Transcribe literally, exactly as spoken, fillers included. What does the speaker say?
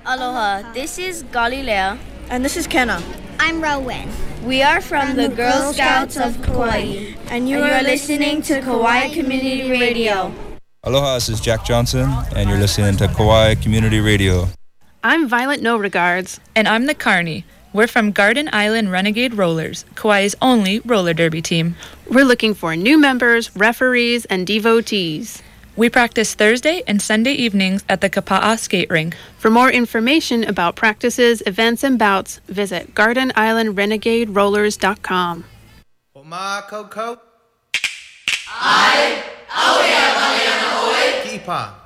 Aloha, this is Galilea. And this is Kenna. I'm Rowan. We are from, from the, the Girl Scouts of Kauai. And you and are, are listening to Kauai Community Radio. Aloha, this is Jack Johnson, and you're listening to Kauai Community Radio. I'm Violet No Regards. And I'm the Carney. We're from Garden Island Renegade Rollers, Kauai's only roller derby team. We're looking for new members, referees, and devotees. We practice Thursday and Sunday evenings at the Kapa'a skate rink. For more information about practices, events, and bouts, visit garden island renegade rollers dot com. Oma Coco. Ai, Aoea Maliana Oe. Kipa.